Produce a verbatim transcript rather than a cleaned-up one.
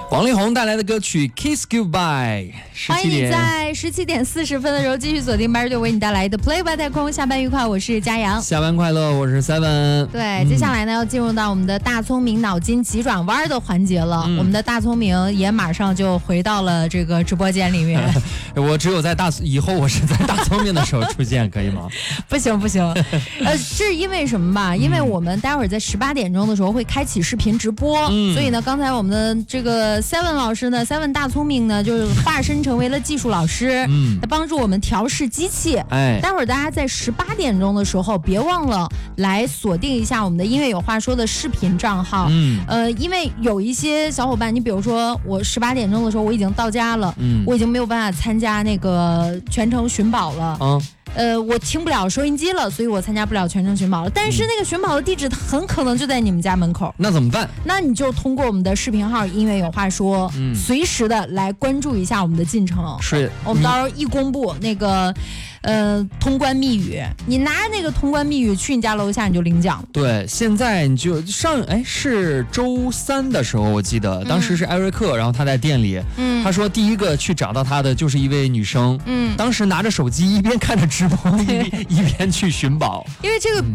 王力宏带来的歌曲 Kiss Goodbye。 欢迎你在十七点四十分的时候继续锁定八十九为你带来的 Play by 太空，下班愉快，我是佳阳。 下班快乐，我是 Seven。 对、嗯，接下来呢要进入到我们的大聪明脑筋急转弯的环节了、嗯。我们的大聪明也马上就回到了这个直播间里面。 我只有在大以后我是在大聪明的时候出现，可以吗？ 不行不行，呃，这是因为什么吧？因为我们待会儿在十八点钟的时候会开启视频直播，嗯、所以呢，刚才我们的这个 Seven 老师呢 ，Seven 大聪明呢，就是化身成为了技术老师，嗯，他帮助我们调试机器。哎，待会儿大家在十八点钟的时候，别忘了来锁定一下我们的音乐有话说的视频账号。嗯，呃，因为有一些小伙伴，你比如说我十八点钟的时候我已经到家了，嗯，我已经没有办法参加那个全程寻宝了。嗯。呃，我听不了收音机了，所以我参加不了全程寻宝了。但是那个寻宝的地址很可能就在你们家门口， 那怎么办？ 那你就通过我们的视频号“音乐有话说”，嗯，随时的来关注一下我们的进程。 是， 我们到时候一公布那个，呃，通关密语，你拿着那个通关密语去你家楼下你就领奖。 对，现在你就上，哎，是周三的时候，我记得、嗯、当时是艾瑞克，然后他在店里，嗯，他说第一个去找到他的就是一位女生，嗯，当时拿着手机一边看着直播。一, 一边去寻宝， 因为这个